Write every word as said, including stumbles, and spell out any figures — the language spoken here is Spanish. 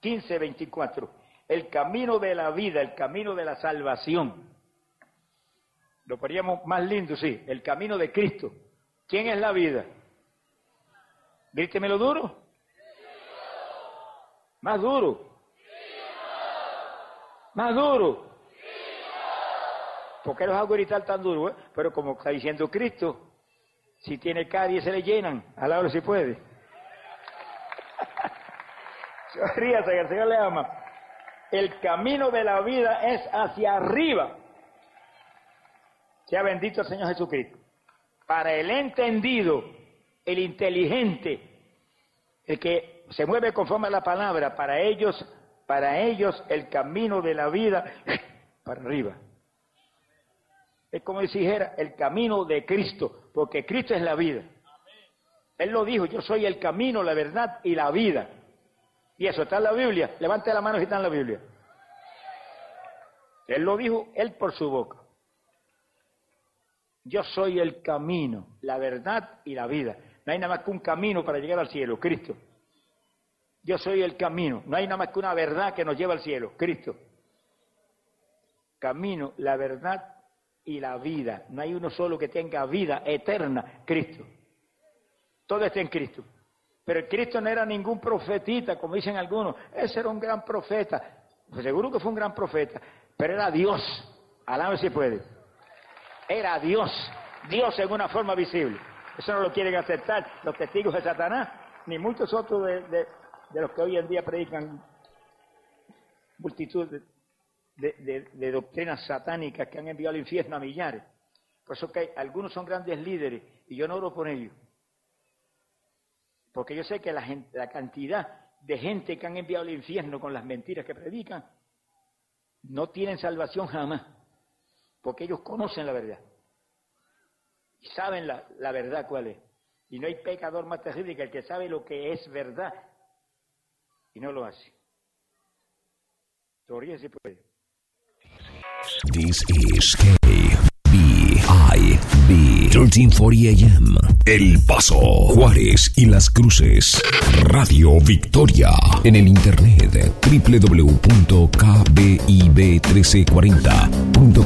quince, veinticuatro. El camino de la vida, el camino de la salvación. Lo poníamos más lindo, sí. El camino de Cristo. ¿Quién es la vida? Grítemelo duro. Más duro. Más duro. ¿Por qué los hago gritar tan duro? Eh? Pero como está diciendo Cristo, si tiene caries se le llenan. A la hora si puede. Ríase, que el Señor le ama. El camino de la vida es hacia arriba. Sea bendito el Señor Jesucristo. Para el entendido, el inteligente, el que se mueve conforme a la palabra, para ellos, para ellos el camino de la vida para arriba. Es como si dijera el camino de Cristo, porque Cristo es la vida. Él lo dijo, yo soy el camino, la verdad y la vida. Y eso está en la Biblia. Levante la mano si está en la Biblia. Él lo dijo, él por su boca. Yo soy el camino, la verdad y la vida. No hay nada más que un camino para llegar al cielo, Cristo. Yo soy el camino. No hay nada más que una verdad que nos lleva al cielo, Cristo. Camino, la verdad y la vida. No hay uno solo que tenga vida eterna, Cristo. Todo está en Cristo. Pero el Cristo no era ningún profetita, como dicen algunos. Ese era un gran profeta. Pues seguro que fue un gran profeta, pero era Dios. Alábese si puede. Era Dios. Dios en una forma visible. Eso no lo quieren aceptar los testigos de Satanás, ni muchos otros de, de, de los que hoy en día predican multitud de, de, de, de doctrinas satánicas que han enviado al infierno a millares. Por eso que hay, algunos son grandes líderes y yo no oro por ellos. Porque yo sé que la, gente, la cantidad de gente que han enviado al infierno con las mentiras que predican, no tienen salvación jamás. Porque ellos conocen la verdad. Y saben la, la verdad cuál es. Y no hay pecador más terrible que el que sabe lo que es verdad y no lo hace. Todavía se puede. This is K B I B thirteen forty A M. El Paso, Juárez y Las Cruces. Radio Victoria. En el internet doble u doble u doble u punto k b i b uno tres cuarenta punto com.